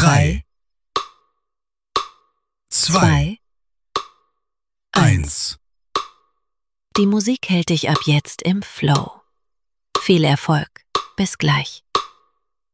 3, 2, 1. Die Musik hält dich ab jetzt im Flow. Viel Erfolg. Bis gleich.